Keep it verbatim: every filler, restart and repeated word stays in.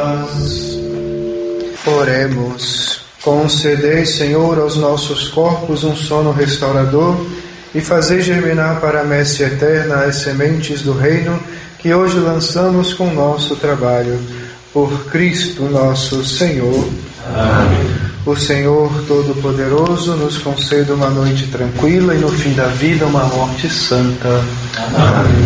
paz. Oremos. Concedei, Senhor, aos nossos corpos um sono restaurador e fazei germinar para a messe eterna as sementes do reino que hoje lançamos com nosso trabalho. Por Cristo nosso Senhor. Amém. O Senhor Todo-Poderoso nos conceda uma noite tranquila e no fim da vida uma morte santa. Amém.